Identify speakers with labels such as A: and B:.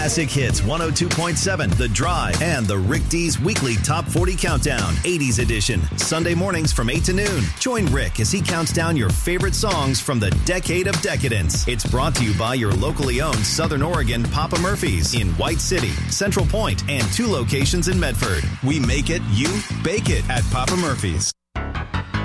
A: Classic Hits 102.7, The Drive, and the Rick D's weekly Top 40 Countdown, 80s edition, Sunday mornings from 8 to noon. Join Rick as he counts down your favorite songs from the decade of decadence. It's brought to you by your locally owned Southern Oregon Papa Murphy's in White City, Central Point, and 2 locations in Medford. We make it, you bake it at Papa Murphy's.